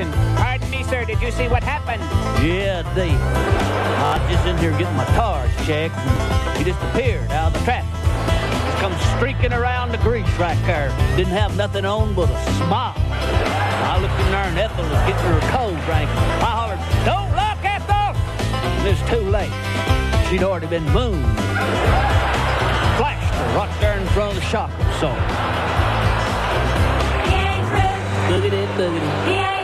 station. Pardon me, sir. Did you see what happened? Yeah, Dave. I was just in here getting my tires checked, and he disappeared out of the traffic. Just come streaking around the grease right there. Didn't have nothing on but a smile. I looked in there, and Ethel was getting her cold drink. I hollered, "Don't look, Ethel!" And it's too late. She'd already been mooned. Flashed her right there in front of the shop. So. He ain't rude. Look at it, look at it. He ain't